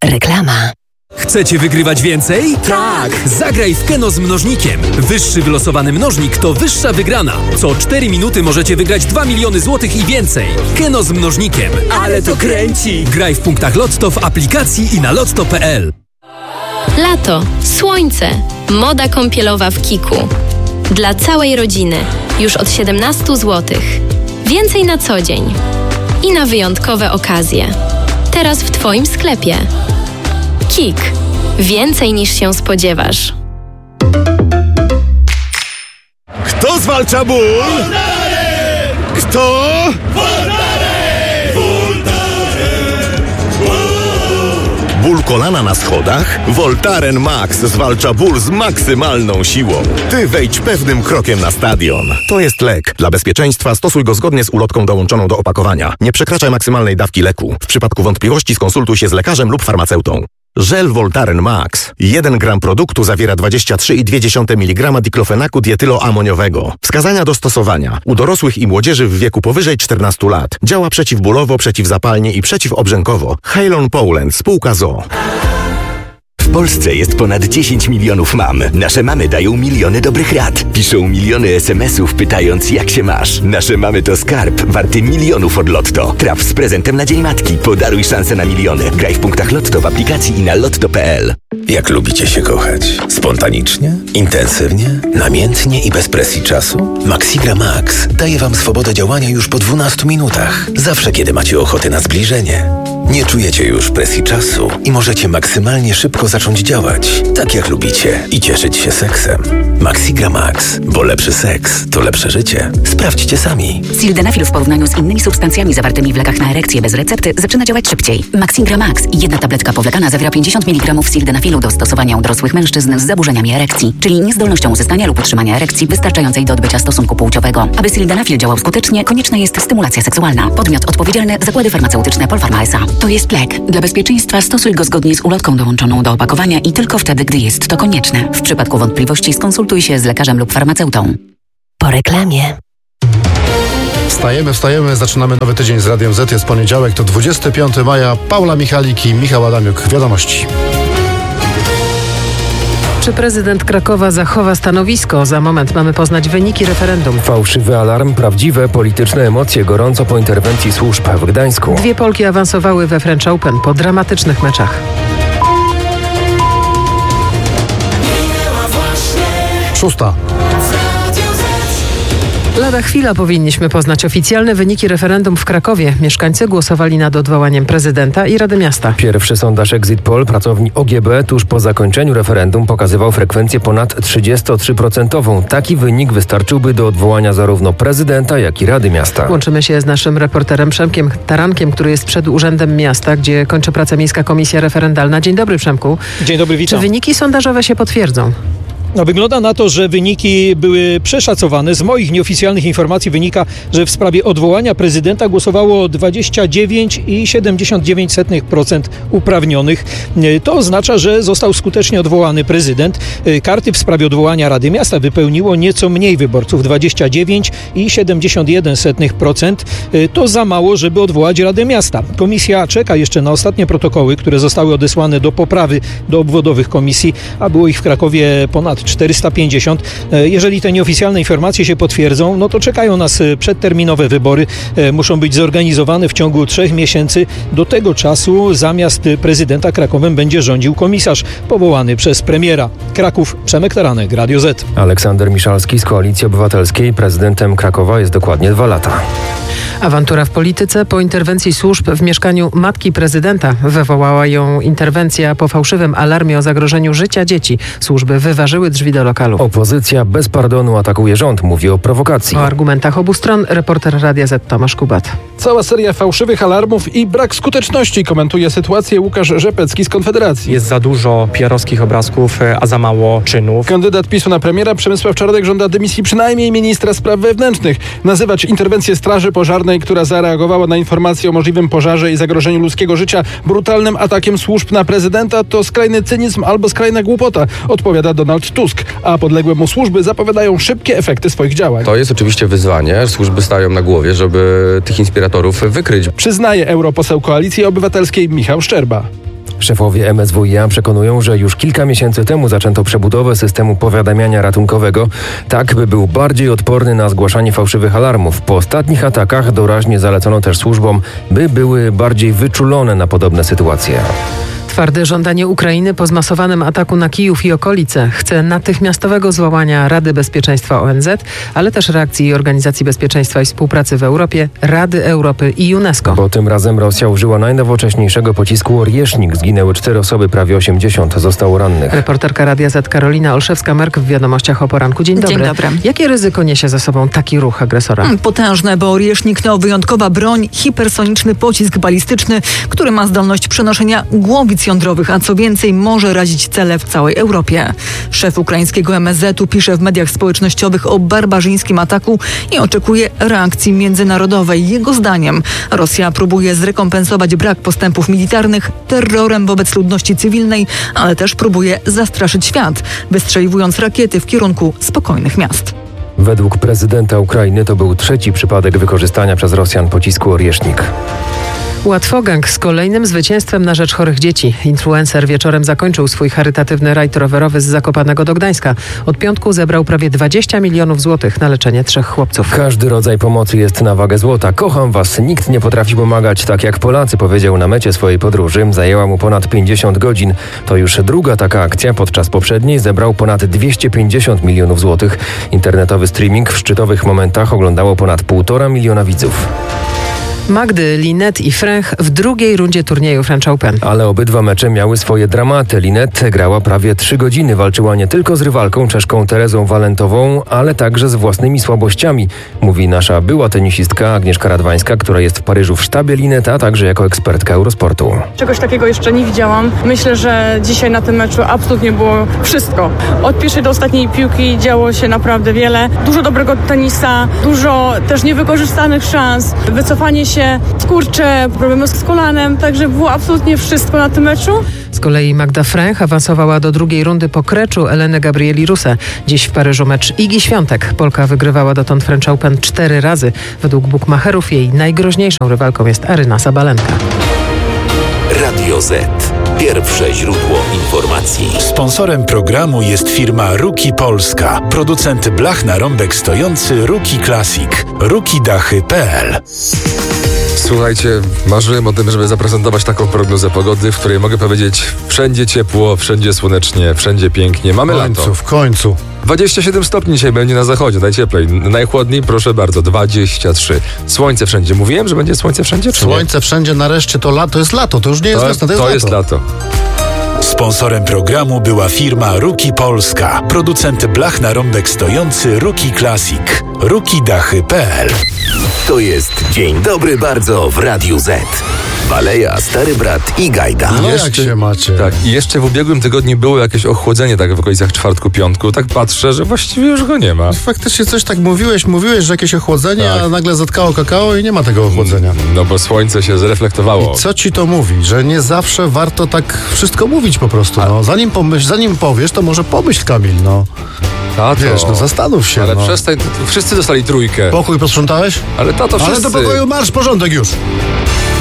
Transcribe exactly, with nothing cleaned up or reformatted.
Reklama. Chcecie wygrywać więcej? Tak! Zagraj w Keno z mnożnikiem. Wyższy wylosowany mnożnik to wyższa wygrana. Co cztery minuty możecie wygrać dwa miliony złotych i więcej. Keno z mnożnikiem. Ale to kręci! Graj w punktach Lotto, w aplikacji i na lotto kropka pe el. Lato, słońce, moda kąpielowa w Kiku. Dla całej rodziny. Już od siedemnaście złotych. Więcej na co dzień. I na wyjątkowe okazje. Teraz w Twoim sklepie. Kik. Więcej niż się spodziewasz. Kto zwalcza ból? Voltaren! Kto? Voltaren! Voltaren! Ból kolana na schodach? Voltaren Max zwalcza ból z maksymalną siłą. Ty wejdź pewnym krokiem na stadion. To jest lek. Dla bezpieczeństwa stosuj go zgodnie z ulotką dołączoną do opakowania. Nie przekraczaj maksymalnej dawki leku. W przypadku wątpliwości skonsultuj się z lekarzem lub farmaceutą. Żel Voltaren Max. jeden gram produktu zawiera dwadzieścia trzy przecinek dwa miligrama diklofenaku dietyloamoniowego. Wskazania do stosowania. U dorosłych i młodzieży w wieku powyżej czternastu lat. Działa przeciwbólowo, przeciwzapalnie i przeciwobrzękowo. Halon Poland, spółka z o o. W Polsce jest ponad dziesięć milionów mam. Nasze mamy dają miliony dobrych rad. Piszą miliony es em esów pytając, jak się masz. Nasze mamy to skarb warty milionów od Lotto. Traf z prezentem na Dzień Matki. Podaruj szansę na miliony. Graj w punktach Lotto w aplikacji i na lotto kropka pe el. Jak lubicie się kochać? Spontanicznie? Intensywnie? Namiętnie i bez presji czasu? Maxigra Max daje Wam swobodę działania już po dwunastu minutach. Zawsze, kiedy macie ochotę na zbliżenie. Nie czujecie już presji czasu i możecie maksymalnie szybko zacząć działać, tak jak lubicie i cieszyć się seksem. Maxigra Max, bo lepszy seks to lepsze życie. Sprawdźcie sami. Sildenafil w porównaniu z innymi substancjami zawartymi w lekach na erekcję bez recepty zaczyna działać szybciej. Maxigra Max, jedna tabletka powlekana zawiera pięćdziesiąt miligramów sildenafilu do stosowania u dorosłych mężczyzn z zaburzeniami erekcji, czyli niezdolnością uzyskania lub utrzymania erekcji wystarczającej do odbycia stosunku płciowego. Aby sildenafil działał skutecznie, konieczna jest stymulacja seksualna. Podmiot odpowiedzialny: Zakłady Farmaceutyczne Polpharma es a. To jest lek. Dla bezpieczeństwa stosuj go zgodnie z ulotką dołączoną do opakowania i tylko wtedy, gdy jest to konieczne. W przypadku wątpliwości skonsultuj się z lekarzem lub farmaceutą. Po reklamie. Wstajemy, wstajemy, zaczynamy nowy tydzień z Radiem Z. Jest poniedziałek, to dwudziestego piątego maja. Paula Michalik i Michał Adamiuk. Wiadomości. Czy prezydent Krakowa zachowa stanowisko? Za moment mamy poznać wyniki referendum. Fałszywy alarm, prawdziwe polityczne emocje gorąco po interwencji służb w Gdańsku. Dwie Polki awansowały we French Open po dramatycznych meczach. Szósta. Lada chwila powinniśmy poznać oficjalne wyniki referendum w Krakowie. Mieszkańcy głosowali nad odwołaniem prezydenta i Rady Miasta. Pierwszy sondaż Exit Poll pracowni o gie be tuż po zakończeniu referendum pokazywał frekwencję ponad trzydzieści trzy procent. Taki wynik wystarczyłby do odwołania zarówno prezydenta, jak i Rady Miasta. Łączymy się z naszym reporterem Przemkiem Tarankiem, który jest przed Urzędem Miasta, gdzie kończy pracę Miejska Komisja Referendalna. Dzień dobry, Przemku. Dzień dobry, witam. Czy wyniki sondażowe się potwierdzą? No, wygląda na to, że wyniki były przeszacowane. Z moich nieoficjalnych informacji wynika, że w sprawie odwołania prezydenta głosowało dwadzieścia dziewięć przecinek siedemdziesiąt dziewięć procent uprawnionych. To oznacza, że został skutecznie odwołany prezydent. Karty w sprawie odwołania Rady Miasta wypełniło nieco mniej wyborców, dwadzieścia dziewięć przecinek siedemdziesiąt jeden procent. To za mało, żeby odwołać Radę Miasta. Komisja czeka jeszcze na ostatnie protokoły, które zostały odesłane do poprawy do obwodowych komisji, a było ich w Krakowie ponad czterysta pięćdziesiąt. Jeżeli te nieoficjalne informacje się potwierdzą, no to czekają nas przedterminowe wybory. Muszą być zorganizowane w ciągu trzech miesięcy. Do tego czasu zamiast prezydenta Krakowem będzie rządził komisarz powołany przez premiera. Kraków, Przemek Taranek, Radio Z. Aleksander Miszalski z Koalicji Obywatelskiej prezydentem Krakowa jest dokładnie dwa lata. Awantura w polityce. Po interwencji służb w mieszkaniu matki prezydenta wywołała ją interwencja po fałszywym alarmie o zagrożeniu życia dzieci. Służby wyważyły drzwi do lokalu. Opozycja bez pardonu atakuje rząd. Mówi o prowokacji. O argumentach obu stron reporter Radia Z Tomasz Kubat. Cała seria fałszywych alarmów i brak skuteczności, komentuje sytuację Łukasz Rzepecki z Konfederacji. Jest za dużo P R owskich obrazków, a za mało czynów. Kandydat PiSu na premiera Przemysław Czarnek żąda dymisji przynajmniej ministra spraw wewnętrznych. Nazywać interwencję Straży Pożarnej, która zareagowała na informację o możliwym pożarze i zagrożeniu ludzkiego życia brutalnym atakiem służb na prezydenta, to skrajny cynizm albo skrajna głupota, odpowiada Donald Tusk, a podległe mu służby zapowiadają szybkie efekty swoich działań. To jest oczywiście wyzwanie. Służby stają na głowie, żeby tych inspiratorów wykryć. Przyznaje europoseł Koalicji Obywatelskiej Michał Szczerba. Szefowie M S W i A przekonują, że już kilka miesięcy temu zaczęto przebudowę systemu powiadamiania ratunkowego, tak by był bardziej odporny na zgłaszanie fałszywych alarmów. Po ostatnich atakach doraźnie zalecono też służbom, by były bardziej wyczulone na podobne sytuacje. Twarde żądanie Ukrainy po zmasowanym ataku na Kijów i okolice chce natychmiastowego zwołania Rady Bezpieczeństwa O N Z, ale też reakcji Organizacji Bezpieczeństwa i Współpracy w Europie, Rady Europy i UNESCO. Bo tym razem Rosja użyła najnowocześniejszego pocisku Orjesznik. Zginęły cztery osoby, prawie osiemdziesiąt zostało rannych. Reporterka Radia Z Karolina Olszewska-Merk w Wiadomościach o poranku. Dzień dobry. Dzień dobry. Jakie ryzyko niesie ze sobą taki ruch agresora? Hmm, potężne, bo Orjesznik to wyjątkowa broń, hipersoniczny pocisk balistyczny, który ma zdolność przenoszenia głowic jądrowych, a co więcej może razić cele w całej Europie. Szef ukraińskiego M S Z-u pisze w mediach społecznościowych o barbarzyńskim ataku i oczekuje reakcji międzynarodowej. Jego zdaniem Rosja próbuje zrekompensować brak postępów militarnych terrorem wobec ludności cywilnej, ale też próbuje zastraszyć świat, wystrzeliwując rakiety w kierunku spokojnych miast. Według prezydenta Ukrainy to był trzeci przypadek wykorzystania przez Rosjan pocisku Orjesznik. Łatwogang z kolejnym zwycięstwem na rzecz chorych dzieci. Influencer wieczorem zakończył swój charytatywny rajd rowerowy z Zakopanego do Gdańska. Od piątku zebrał prawie dwadzieścia milionów złotych na leczenie trzech chłopców. Każdy rodzaj pomocy jest na wagę złota. Kocham was, nikt nie potrafi pomagać tak jak Polacy, powiedział na mecie swojej podróży. Zajęła mu ponad pięćdziesiąt godzin. To już druga taka akcja. Podczas poprzedniej zebrał ponad dwieście pięćdziesiąt milionów złotych. Internetowy streaming w szczytowych momentach oglądało ponad półtora miliona widzów. Magdy, Linette i Fręch w drugiej rundzie turnieju French Open. Ale obydwa mecze miały swoje dramaty. Linette grała prawie trzy godziny. Walczyła nie tylko z rywalką Czeszką Terezą Walentową, ale także z własnymi słabościami, mówi nasza była tenisistka Agnieszka Radwańska, która jest w Paryżu w sztabie Linette, a także jako ekspertka Eurosportu. Czegoś takiego jeszcze nie widziałam. Myślę, że dzisiaj na tym meczu absolutnie było wszystko. Od pierwszej do ostatniej piłki działo się naprawdę wiele. Dużo dobrego tenisa, dużo też niewykorzystanych szans, wycofanie się, skurcze, problemy z kolanem, także było absolutnie wszystko na tym meczu. Z kolei Magda Fręch awansowała do drugiej rundy po kreczu Eleny Gabrieli Ruse. Dziś w Paryżu mecz Igi Świątek. Polka wygrywała dotąd French Open cztery razy. Według bukmacherów jej najgroźniejszą rywalką jest Aryna Sabalenka. Radio Z. Pierwsze źródło informacji. Sponsorem programu jest firma Ruki Polska. Producent blach na rąbek stojący Ruki Classic. ruki dachy kropka p l. Słuchajcie, marzyłem o tym, żeby zaprezentować taką prognozę pogody, w której mogę powiedzieć: wszędzie ciepło, wszędzie słonecznie, wszędzie pięknie. Mamy w końcu, lato. W końcu. dwadzieścia siedem stopni dzisiaj będzie na zachodzie, najcieplej. Najchłodniej, proszę bardzo, dwadzieścia trzy. Słońce wszędzie. Mówiłem, że będzie słońce wszędzie? Czy Słońce nie? wszędzie, nareszcie to lato. To jest lato, to już nie jest To, wiosna, to, to jest, jest lato. lato. Sponsorem programu była firma Ruki Polska. Producent blach na rąbek stojący Ruki Classic. ruki dachy kropka p l. To jest Dzień Dobry Bardzo w Radiu Z. Baleja, Stary Brat i Gajda. No jak się macie? Tak, i jeszcze w ubiegłym tygodniu było jakieś ochłodzenie tak w okolicach czwartku, piątku. Tak patrzę, że właściwie już go nie ma. Faktycznie coś tak mówiłeś, mówiłeś, że jakieś ochłodzenie, Tak. a nagle zatkało kakao i nie ma tego ochłodzenia. No bo słońce się zreflektowało. I co ci to mówi? Że nie zawsze warto tak wszystko mówić po prostu, no. Zanim pomyśl, zanim powiesz, to może pomyśl, Kamil, no. Tato. Wiesz, no zastanów się, Ale no. przestań, to, to wszyscy dostali trójkę. Pokój posprzątałeś? Ale tato, wszyscy. Ale do pokoju marsz, porządek już.